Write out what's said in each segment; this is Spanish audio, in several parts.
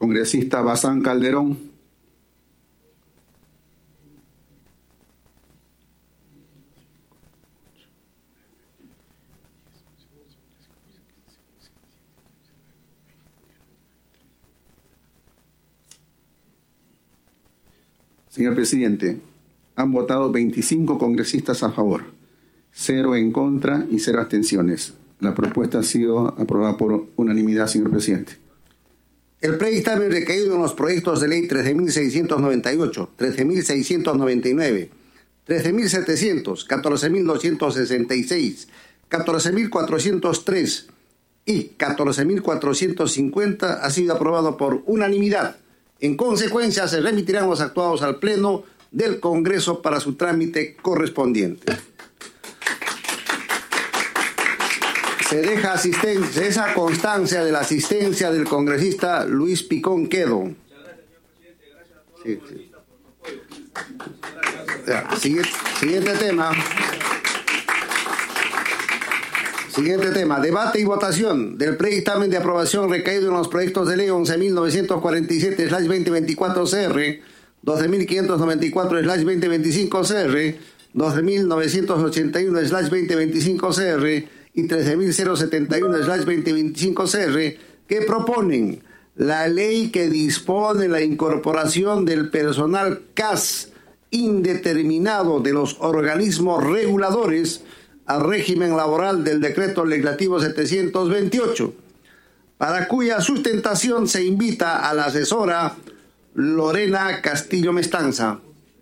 Congresista Bazán Calderón. Señor presidente, han votado 25 congresistas a favor, 0 en contra y 0 abstenciones. La propuesta ha sido aprobada por unanimidad, señor presidente. El predictamen recaído en los proyectos de ley 13.698, 13.699, 13.700, 14.266, 14.403 y 14.450 ha sido aprobado por unanimidad. En consecuencia, se remitirán los actuados al Pleno del Congreso para su trámite correspondiente. Se deja esa constancia de la asistencia del congresista Luis Picón Quedo. Muchas gracias, señor presidente. Gracias a todos los congresistas por su apoyo. Siguiente tema, debate y votación del predictamen de aprobación recaído en los proyectos de ley 11.947/2024 CR, 12.594/2025 CR, 12.981/2025 CR y 13.071/2025 CR, que proponen la ley que dispone la incorporación del personal CAS indeterminado de los organismos reguladores al régimen laboral del Decreto Legislativo 728, para cuya sustentación se invita a la asesora Lorena Castillo Mestanza.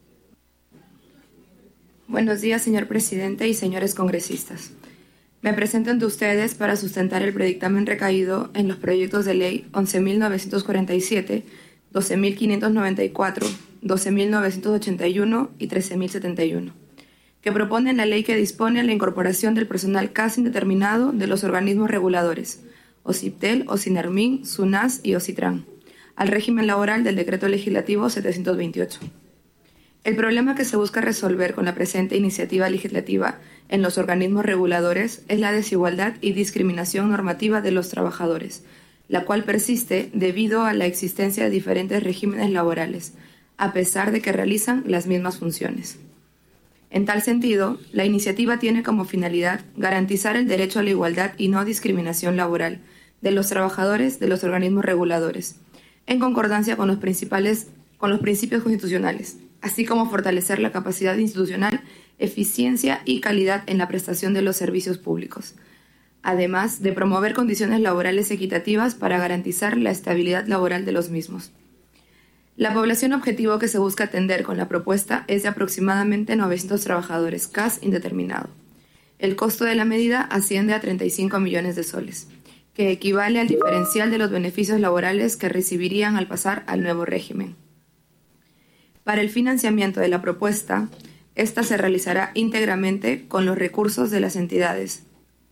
Buenos días, señor presidente y señores congresistas. Me presento ante ustedes para sustentar el predictamen recaído en los proyectos de ley 11.947, 12.594, 12.981 y 13.071. Que proponen la ley que dispone la incorporación del personal CAS indeterminado de los organismos reguladores, OCIPTEL, OCINERMIN, SUNAS y OCITRAN, al régimen laboral del Decreto Legislativo 728. El problema que se busca resolver con la presente iniciativa legislativa en los organismos reguladores es la desigualdad y discriminación normativa de los trabajadores, la cual persiste debido a la existencia de diferentes regímenes laborales, a pesar de que realizan las mismas funciones. En tal sentido, la iniciativa tiene como finalidad garantizar el derecho a la igualdad y no discriminación laboral de los trabajadores de los organismos reguladores, en concordancia con los principios constitucionales, así como fortalecer la capacidad institucional, eficiencia y calidad en la prestación de los servicios públicos, además de promover condiciones laborales equitativas para garantizar la estabilidad laboral de los mismos. La población objetivo que se busca atender con la propuesta es de aproximadamente 900 trabajadores CAS indeterminado. El costo de la medida asciende a 35 millones de soles, que equivale al diferencial de los beneficios laborales que recibirían al pasar al nuevo régimen. Para el financiamiento de la propuesta, esta se realizará íntegramente con los recursos de las entidades,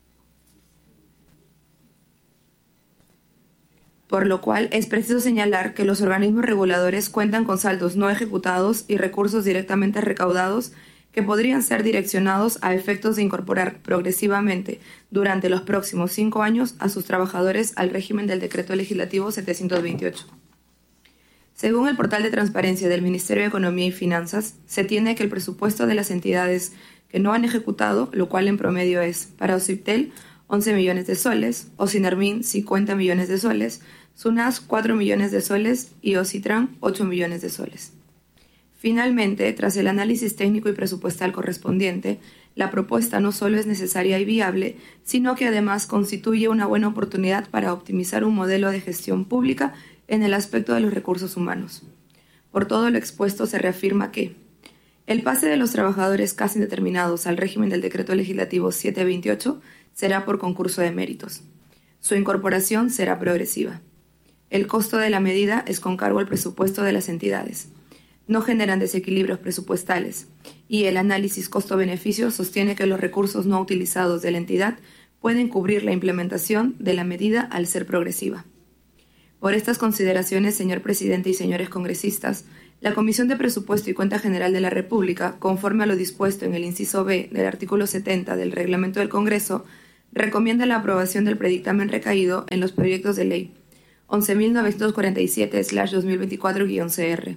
por lo cual es preciso señalar que los organismos reguladores cuentan con saldos no ejecutados y recursos directamente recaudados que podrían ser direccionados a efectos de incorporar progresivamente durante los próximos 5 años a sus trabajadores al régimen del Decreto Legislativo 728. Según el portal de transparencia del Ministerio de Economía y Finanzas, se tiene que el presupuesto de las entidades que no han ejecutado, lo cual en promedio es para OCIPTEL 11 millones de soles, OCINERMIN 50 millones de soles, SUNAS 4 millones de soles y OCITRAN 8 millones de soles. Finalmente, tras el análisis técnico y presupuestal correspondiente, la propuesta no solo es necesaria y viable, sino que además constituye una buena oportunidad para optimizar un modelo de gestión pública en el aspecto de los recursos humanos. Por todo lo expuesto se reafirma que el pase de los trabajadores casi indeterminados al régimen del Decreto Legislativo 728 será por concurso de méritos. Su incorporación será progresiva. El costo de la medida es con cargo al presupuesto de las entidades. No generan desequilibrios presupuestales y el análisis costo-beneficio sostiene que los recursos no utilizados de la entidad pueden cubrir la implementación de la medida al ser progresiva. Por estas consideraciones, señor presidente y señores congresistas, la Comisión de Presupuesto y Cuenta General de la República, conforme a lo dispuesto en el inciso B del artículo 70 del Reglamento del Congreso, recomienda la aprobación del predictamen recaído en los proyectos de ley 11.947/2024-CR,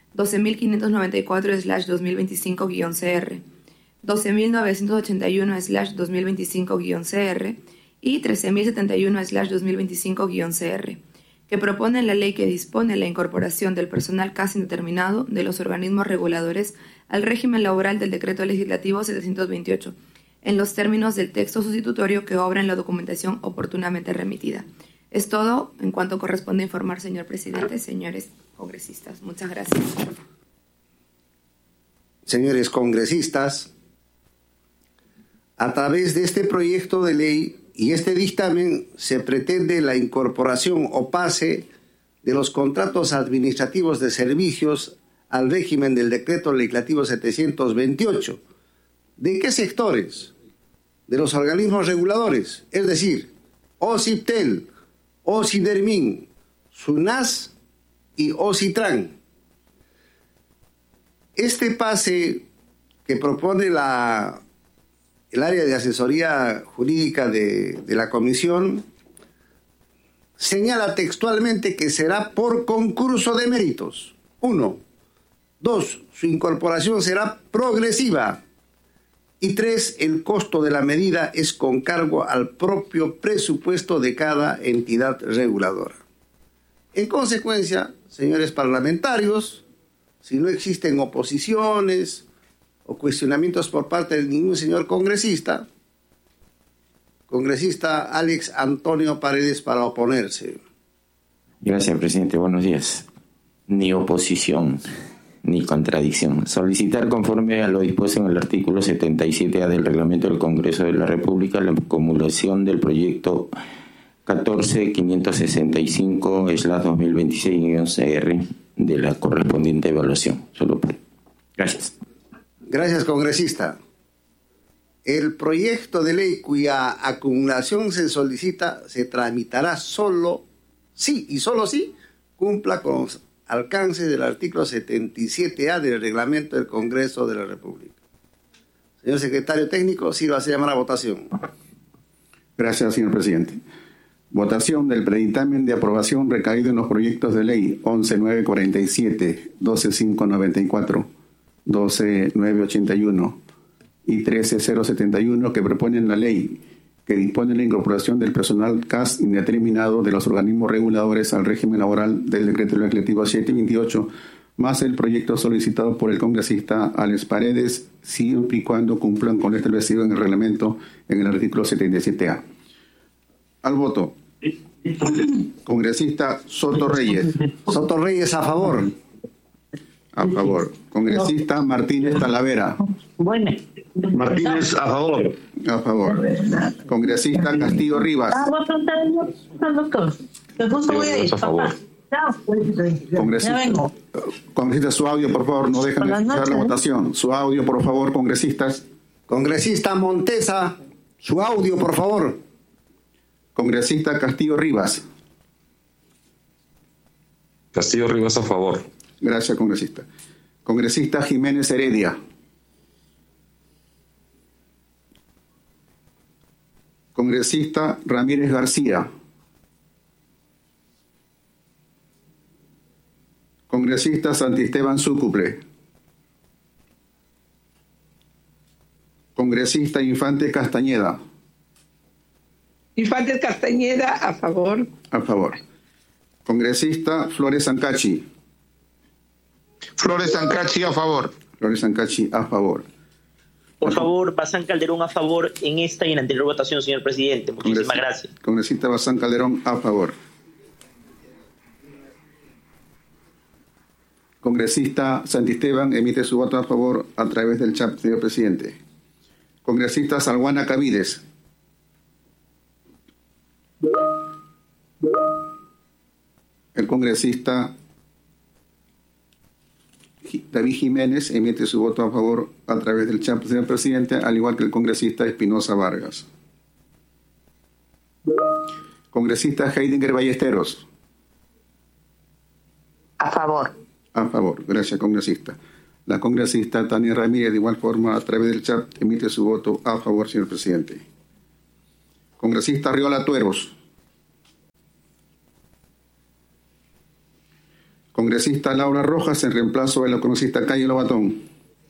12.594/2025-CR, 12.981/2025-CR y 13.071/2025-CR, que proponen la ley que dispone la incorporación del personal casi indeterminado de los organismos reguladores al régimen laboral del Decreto Legislativo 728, en los términos del texto sustitutorio que obra en la documentación oportunamente remitida. Es todo en cuanto corresponde informar, señor presidente, señores congresistas. Muchas gracias. Señores congresistas, a través de este proyecto de ley y este dictamen se pretende la incorporación o pase de los contratos administrativos de servicios al régimen del Decreto Legislativo 728. ¿De qué sectores? De los organismos reguladores, es decir, OCIPTEL, OCIDERMIN, SUNAS y OCITRAN. Este pase que propone el área de asesoría jurídica de la Comisión señala textualmente que será por concurso de méritos. 1. 2. Su incorporación será progresiva. Y 3. El costo de la medida es con cargo al propio presupuesto de cada entidad reguladora. En consecuencia, señores parlamentarios, si no existen oposiciones o cuestionamientos por parte de ningún señor congresista Alex Antonio Paredes para oponerse. Gracias, presidente. Buenos días. Ni oposición ni contradicción. Solicitar, conforme a lo dispuesto en el artículo 77A del Reglamento del Congreso de la República, la acumulación del proyecto 14.565/2026-CR de la correspondiente evaluación. Gracias. Gracias, congresista. El proyecto de ley cuya acumulación se solicita se tramitará solo si y solo si cumpla con los alcances del artículo 77A del Reglamento del Congreso de la República. Señor secretario técnico, sí, va a llamar a votación. Gracias, señor presidente. Votación del predictamen de aprobación recaído en los proyectos de ley 11.947, 12.594, 12.981 y 13.071 que proponen la ley que dispone la incorporación del personal CAS indeterminado de los organismos reguladores al régimen laboral del Decreto Legislativo 728, más el proyecto solicitado por el congresista Alex Paredes, siempre y cuando cumplan con lo establecido en el reglamento en el artículo 77A. Al voto. Congresista Soto Reyes. Soto Reyes, a favor. A favor. Congresista Martínez Talavera. Bueno. Martínez, a favor. A favor. Congresista Castillo Rivas. A favor. Congresista, su audio, por favor, no dejen de escuchar la votación. Su audio, por favor, congresistas. Congresista Montesa, su audio, por favor. Congresista Castillo Rivas. Castillo Rivas, a favor. Gracias, congresista. Congresista Jiménez Heredia. Congresista Ramírez García. Congresista Santisteban Súcuple. Congresista Infante Castañeda. Infante Castañeda, a favor. A favor. Congresista Flores Sancachi. Flores Sancachi, a favor. Flores Sancachi, a favor. Por favor, Bazán Calderón a favor en esta y en la anterior votación, señor presidente. Muchísimas gracias. Congresista Bazán Calderón, a favor. Congresista Santisteban emite su voto a favor a través del chat, señor presidente. Congresista Salguana Cavides. El congresista David Jiménez emite su voto a favor a través del chat, señor presidente, al igual que el congresista Espinosa Vargas. Congresista Heidinger Ballesteros. A favor. A favor. Gracias, congresista. La congresista Tania Ramírez, de igual forma, a través del chat, emite su voto a favor, señor presidente. Congresista Riola Tueros. Congresista Laura Rojas en reemplazo de la congresista Cayo Lobatón.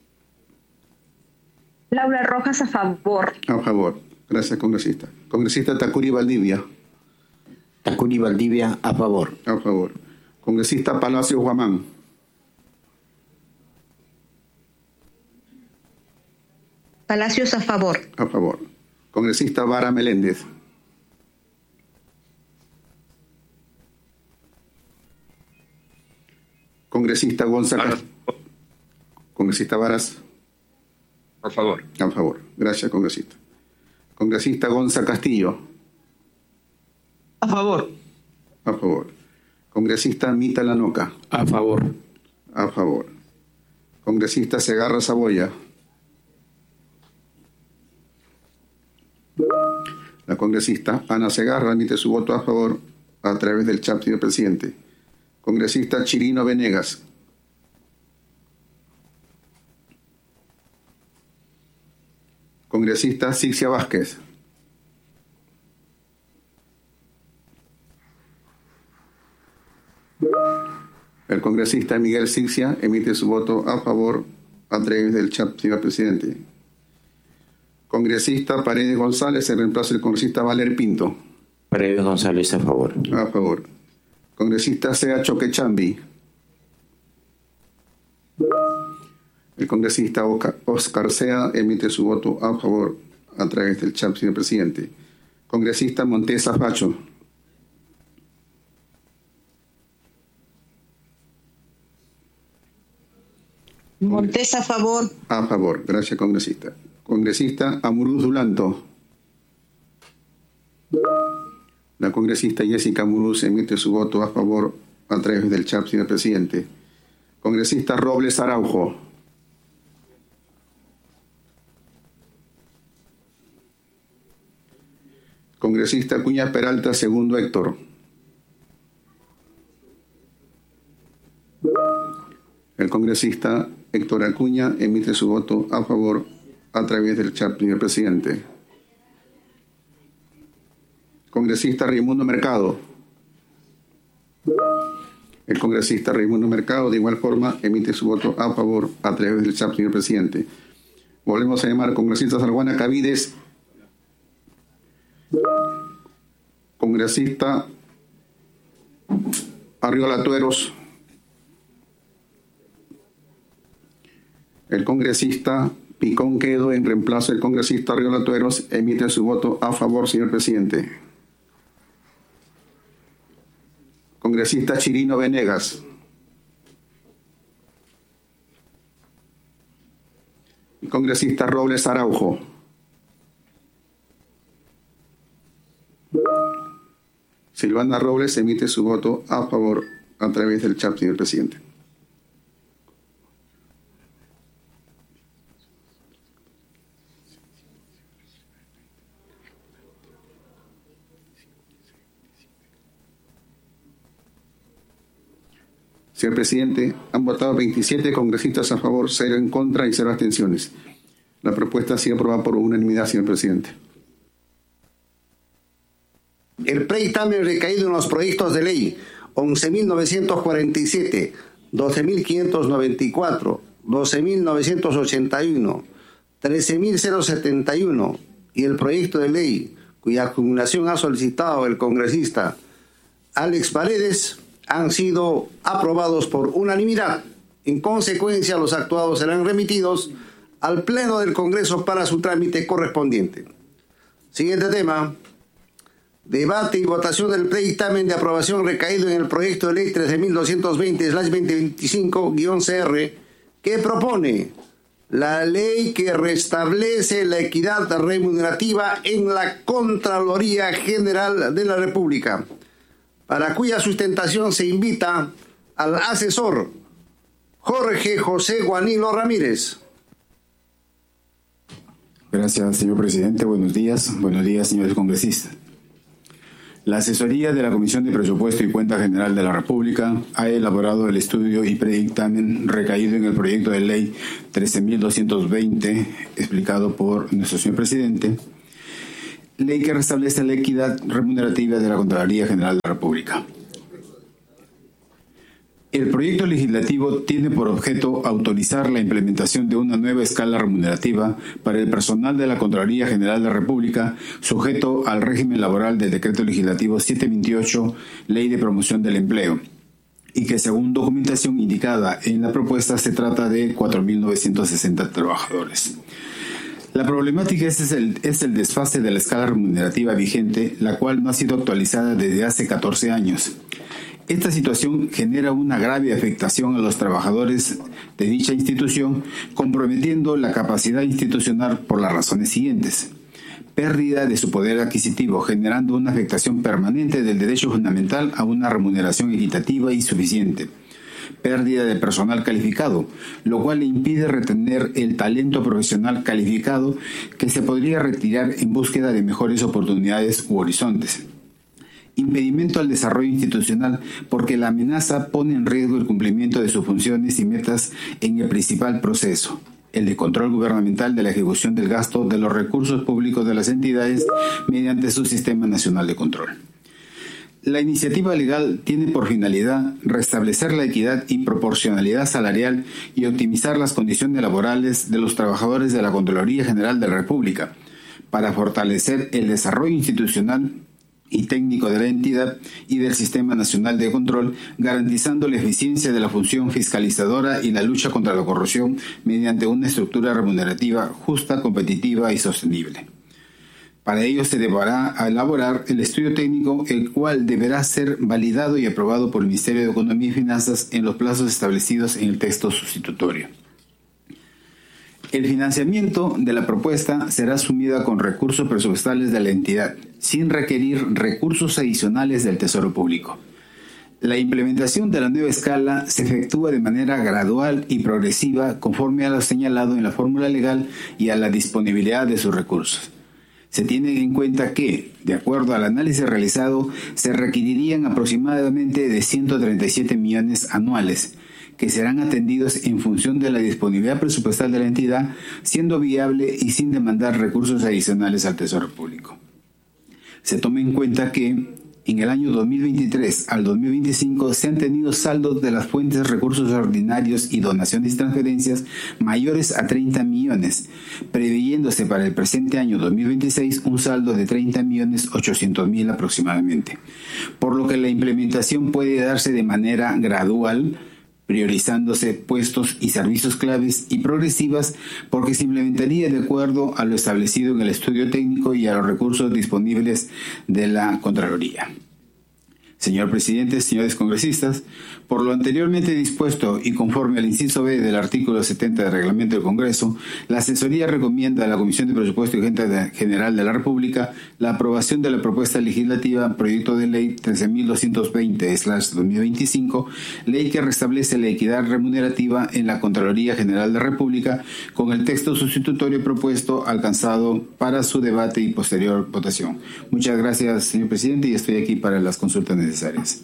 Laura Rojas, a favor. A favor. Gracias, congresista. Congresista Tacuri Valdivia. Tacuri Valdivia, a favor. A favor. Congresista Palacio Guamán. Palacios, a favor. A favor. Congresista Vara Meléndez. Congresista González. Congresista Varas. A favor. A favor. Gracias, congresista. Congresista Gonza Castillo. A favor. A favor. Congresista Mita Lanoca. A favor. A favor. Congresista Segarra Saboya. La congresista Ana Segarra emite su voto a favor a través del chat del presidente. Congresista Chirino Venegas. Congresista Sixia Vázquez. El congresista Miguel Sixia emite su voto a favor a través del chat, señor presidente. Congresista Paredes González en reemplazo del congresista Valer Pinto. Paredes González, a favor. A favor. Congresista Sea Choquechambi. El congresista Oscar Sea emite su voto a favor a través del chat, señor presidente. Congresista Montesa Facho. Montes, a favor. A favor. Gracias, congresista. Congresista Amuruz Dulanto. La congresista Jessica Amuruz emite su voto a favor a través del chat, señor presidente. Congresista Robles Araujo. Congresista Acuña Peralta, segundo Héctor. El congresista Héctor Acuña emite su voto a favor a través del chat, señor presidente. Congresista Raimundo Mercado. El congresista Raimundo Mercado de igual forma emite su voto a favor a través del chat, señor presidente. Volvemos a llamar al congresista Salguana Cavides. Congresista Arriola Tueros. El congresista Picón Quedo en reemplazo del congresista Arriola Tueros emite su voto a favor, señor presidente. Congresista Chirino Venegas. El congresista Robles Araujo. Silvana Robles emite su voto a favor a través del chat, señor presidente. Señor presidente, han votado 27 congresistas a favor, 0 en contra y 0 abstenciones. La propuesta ha sido aprobada por unanimidad, señor presidente. El predictamen recaído en los proyectos de ley 11.947, 12.594, 12.981, 13.071 y el proyecto de ley cuya acumulación ha solicitado el congresista Alex Paredes han sido aprobados por unanimidad. En consecuencia, los actuados serán remitidos al Pleno del Congreso para su trámite correspondiente. Siguiente tema. Debate y votación del predictamen de aprobación recaído en el proyecto de ley 13.220/2025-CR que propone la ley que restablece la equidad remunerativa en la Contraloría General de la República, para cuya sustentación se invita al asesor Jorge José Guanilo Ramírez. Gracias, señor presidente. Buenos días, señores congresistas. La asesoría de la Comisión de Presupuesto y Cuenta General de la República ha elaborado el estudio y predictamen recaído en el proyecto de ley 13.220, explicado por nuestro señor presidente, ley que restablece la equidad remunerativa de la Contraloría General de la República. El proyecto legislativo tiene por objeto autorizar la implementación de una nueva escala remunerativa para el personal de la Contraloría General de la República, sujeto al régimen laboral del Decreto Legislativo 728, Ley de Promoción del Empleo, y que según documentación indicada en la propuesta se trata de 4.960 trabajadores. La problemática es el desfase de la escala remunerativa vigente, la cual no ha sido actualizada desde hace 14 años. Esta situación genera una grave afectación a los trabajadores de dicha institución, comprometiendo la capacidad institucional por las razones siguientes: pérdida de su poder adquisitivo, generando una afectación permanente del derecho fundamental a una remuneración equitativa y suficiente; pérdida de personal calificado, lo cual le impide retener el talento profesional calificado que se podría retirar en búsqueda de mejores oportunidades u horizontes; impedimento al desarrollo institucional, porque la amenaza pone en riesgo el cumplimiento de sus funciones y metas en el principal proceso, el de control gubernamental de la ejecución del gasto de los recursos públicos de las entidades mediante su Sistema Nacional de Control. La iniciativa legal tiene por finalidad restablecer la equidad y proporcionalidad salarial y optimizar las condiciones laborales de los trabajadores de la Contraloría General de la República, para fortalecer el desarrollo institucional y técnico de la entidad y del Sistema Nacional de Control, garantizando la eficiencia de la función fiscalizadora y la lucha contra la corrupción mediante una estructura remunerativa justa, competitiva y sostenible. Para ello se deberá elaborar el estudio técnico, el cual deberá ser validado y aprobado por el Ministerio de Economía y Finanzas en los plazos establecidos en el texto sustitutorio. El financiamiento de la propuesta será asumida con recursos presupuestales de la entidad, sin requerir recursos adicionales del Tesoro Público. La implementación de la nueva escala se efectúa de manera gradual y progresiva, conforme a lo señalado en la fórmula legal y a la disponibilidad de sus recursos. Se tiene en cuenta que, de acuerdo al análisis realizado, se requerirían aproximadamente de 137 millones anuales, que serán atendidos en función de la disponibilidad presupuestal de la entidad, siendo viable y sin demandar recursos adicionales al Tesoro Público. Se toma en cuenta que en el año 2023 al 2025 se han tenido saldos de las fuentes de recursos ordinarios y donaciones y transferencias mayores a 30 millones, preveyéndose para el presente año 2026 un saldo de 30.800.000 aproximadamente, por lo que la implementación puede darse de manera gradual, priorizándose puestos y servicios claves, y progresivas, porque se implementaría de acuerdo a lo establecido en el estudio técnico y a los recursos disponibles de la Contraloría. Señor presidente, señores congresistas, por lo anteriormente dispuesto y conforme al inciso B del artículo 70 del Reglamento del Congreso, la asesoría recomienda a la Comisión de Presupuesto y Cuenta General de la República la aprobación de la propuesta legislativa Proyecto de Ley 13.220/2025, ley que restablece la equidad remunerativa en la Contraloría General de la República, con el texto sustitutorio propuesto alcanzado para su debate y posterior votación. Muchas gracias, señor presidente, y estoy aquí para las consultas necesarias.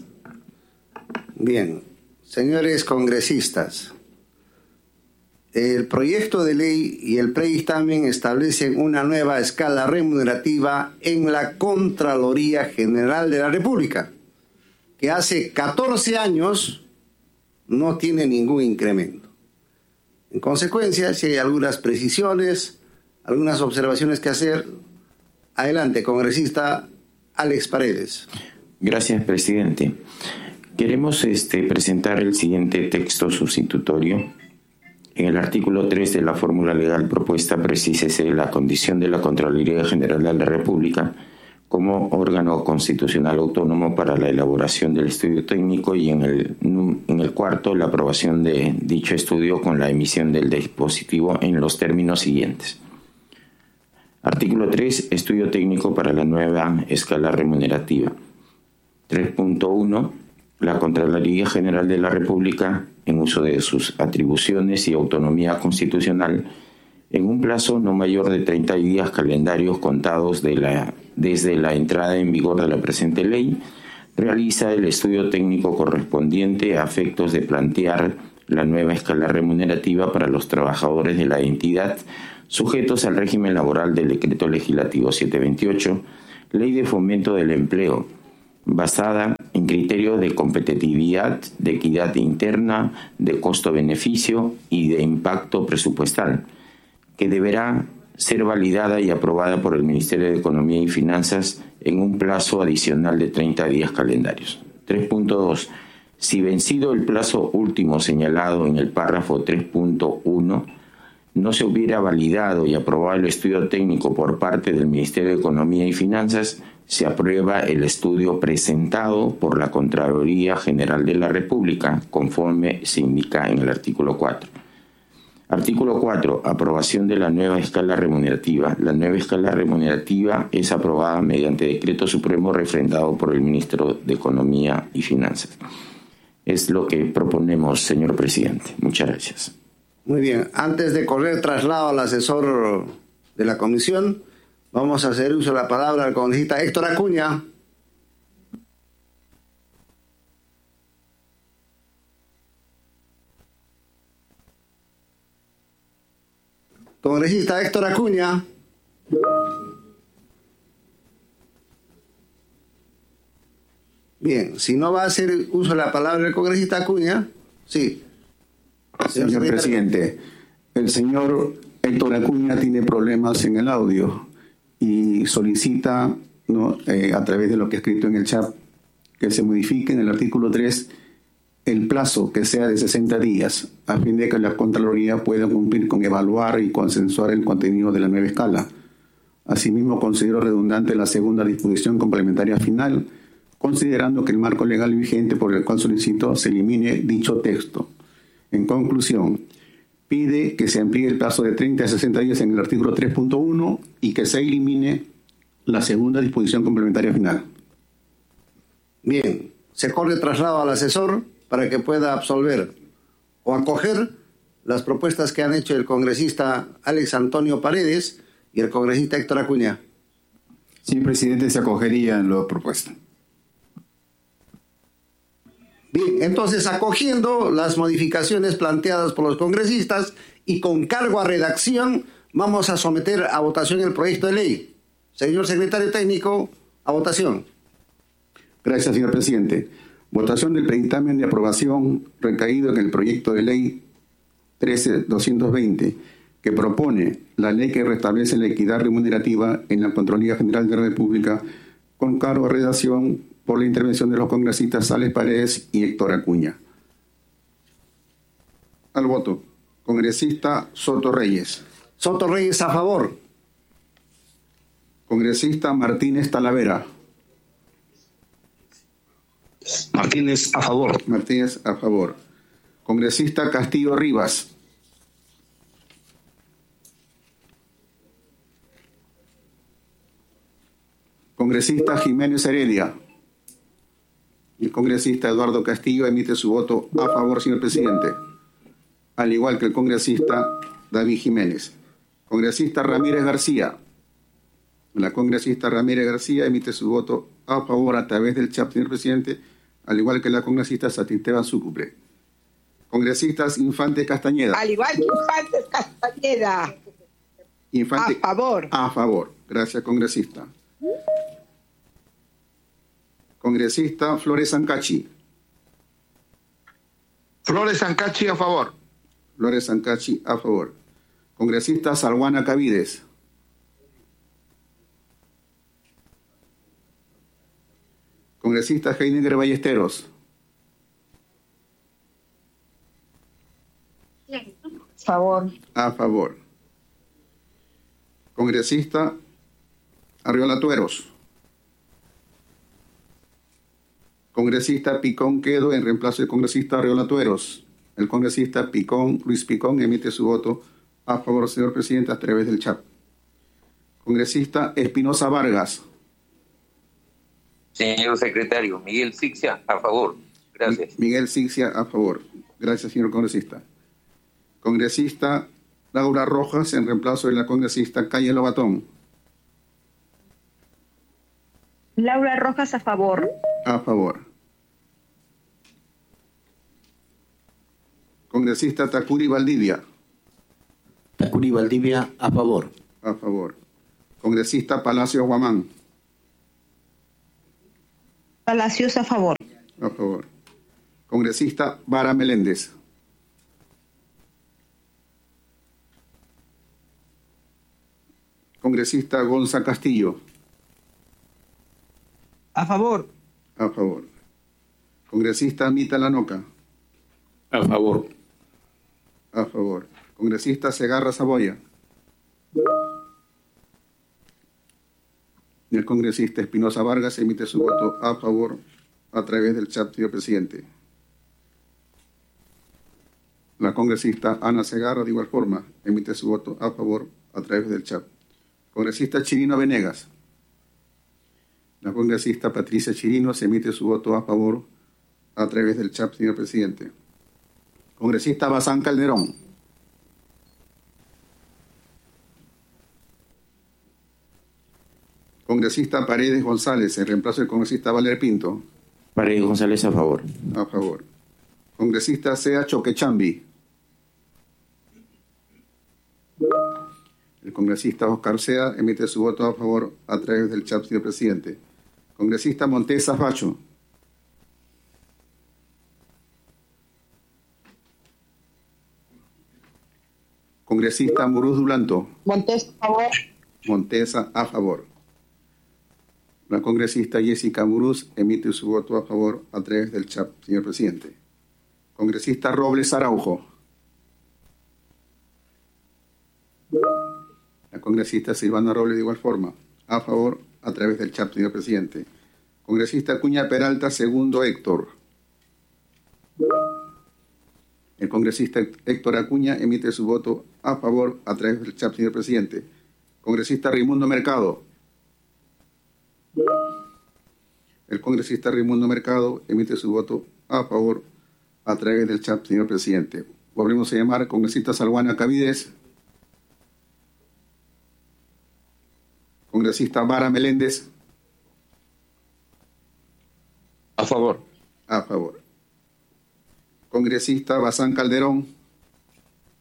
Bien, señores congresistas, el proyecto de ley y el predictamen establecen una nueva escala remunerativa en la Contraloría General de la República, que hace 14 años no tiene ningún incremento. En consecuencia, si hay algunas precisiones, algunas observaciones que hacer, adelante, congresista Alex Paredes. Gracias, presidente. Queremos presentar el siguiente texto sustitutorio. En el artículo 3 de la fórmula legal propuesta, precísese la condición de la Contraloría General de la República como órgano constitucional autónomo para la elaboración del estudio técnico, y en el cuarto, la aprobación de dicho estudio con la emisión del dispositivo en los términos siguientes. Artículo 3. Estudio técnico para la nueva escala remunerativa. 3.1. La Contraloría General de la República, en uso de sus atribuciones y autonomía constitucional, en un plazo no mayor de 30 días calendarios contados desde la entrada en vigor de la presente ley, realiza el estudio técnico correspondiente a efectos de plantear la nueva escala remunerativa para los trabajadores de la entidad sujetos al régimen laboral del Decreto Legislativo 728, Ley de Fomento del Empleo, basada en criterios de competitividad, de equidad interna, de costo-beneficio y de impacto presupuestal, que deberá ser validada y aprobada por el Ministerio de Economía y Finanzas en un plazo adicional de 30 días calendarios. 3.2. Si vencido el plazo último señalado en el párrafo 3.1, no se hubiera validado y aprobado el estudio técnico por parte del Ministerio de Economía y Finanzas, se aprueba el estudio presentado por la Contraloría General de la República, conforme se indica en el artículo 4. Artículo 4. Aprobación de la nueva escala remunerativa. La nueva escala remunerativa es aprobada mediante decreto supremo refrendado por el Ministro de Economía y Finanzas. Es lo que proponemos, señor presidente. Muchas gracias. Muy bien. Antes de correr traslado al asesor de la comisión, vamos a hacer uso de la palabra al congresista Héctor Acuña. Congresista Héctor Acuña. Bien, si no va a hacer uso de la palabra el congresista Acuña, sí. Señor presidente, el señor Héctor Acuña tiene problemas en el audio y solicita, ¿no?, a través de lo que ha escrito en el chat, que se modifique en el artículo 3 el plazo, que sea de 60 días, a fin de que la Contraloría pueda cumplir con evaluar y consensuar el contenido de la nueva escala. Asimismo, considero redundante la segunda disposición complementaria final, considerando que el marco legal vigente por el cual solicito se elimine dicho texto. En conclusión, pide que se amplíe el plazo de 30 a 60 días en el artículo 3.1 y que se elimine la segunda disposición complementaria final. Bien, se corre traslado al asesor para que pueda absolver o acoger las propuestas que han hecho el congresista Alex Antonio Paredes y el congresista Héctor Acuña. Sí, presidente, se acogería en lo propuesto. Bien, entonces acogiendo las modificaciones planteadas por los congresistas y con cargo a redacción, vamos a someter a votación el proyecto de ley. Señor secretario técnico, a votación. Gracias, señor presidente. Votación del predictamen de aprobación recaído en el proyecto de ley 13.220, que propone la ley que restablece la equidad remunerativa en la Contraloría General de la República, con cargo a redacción por la intervención de los congresistas Alex Paredes y Héctor Acuña. Al voto. Congresista Soto Reyes. Soto Reyes a favor. Congresista Martínez Talavera. Martínez a favor. Martínez a favor. Congresista Castillo Rivas. Congresista Jiménez Heredia. El congresista Eduardo Castillo emite su voto a favor, señor presidente, al igual que el congresista David Jiménez. Congresista Ramírez García. La congresista Ramírez García emite su voto a favor a través del chat, señor presidente, al igual que la congresista Satinteba Sucupre. Congresistas Infante Castañeda. Al igual que Infante Castañeda. Infante, a favor. A favor. Gracias, congresista. Congresista Flores Sancachi. Flores Sancachi a favor. Flores Sancachi a favor. Congresista Salguana Cavides. Congresista Heidegger Ballesteros. Favor. A favor. Congresista Arriola Tueros. Congresista Picón Quedo en reemplazo del congresista Arriola Tueros. El congresista Luis Picón emite su voto a favor, señor presidente, a través del chat. Congresista Espinosa Vargas. Señor secretario, Miguel Sixia, a favor. Gracias. Miguel Sixia, a favor. Gracias, señor congresista. Congresista Laura Rojas, en reemplazo de la congresista Calle Lobatón. Laura Rojas, a favor. A favor. Congresista Tacuri Valdivia. Tacuri Valdivia, a favor. A favor. Congresista Palacio Guamán. Palacios, a favor. A favor. Congresista Vara Meléndez. Congresista Gonza Castillo. A favor. A favor. Congresista Mita Lanoca. A favor. A favor. Congresista Segarra Saboya. Y el congresista Espinosa Vargas emite su voto a favor a través del chat, señor presidente. La congresista Ana Segarra, de igual forma, emite su voto a favor a través del chat. Congresista Chirino Venegas. La congresista Patricia Chirino se emite su voto a favor a través del chat, señor presidente. Congresista Bazán Calderón. Congresista Paredes González, en reemplazo del congresista Valer Pinto. Paredes González, a favor. A favor. Congresista Sea Choquechambi. El congresista Oscar Sea emite su voto a favor a través del chat, señor presidente. Congresista Montesa Facho. Congresista Muruz Dulanto. Montesa, a favor. Montesa, a favor. La congresista Jessica Muruz emite su voto a favor a través del chat, señor presidente. Congresista Robles Araujo. La congresista Silvana Robles, de igual forma, a favor a través del chat, señor presidente. Congresista Acuña Peralta, segundo Héctor. El congresista Héctor Acuña emite su voto a favor a través del chat, señor presidente. Congresista Raimundo Mercado. El congresista Raimundo Mercado emite su voto a favor a través del chat, señor presidente. Volvemos a llamar congresista Salguana Cavides. Congresista Vara Meléndez. A favor. A favor. Congresista Bazán Calderón.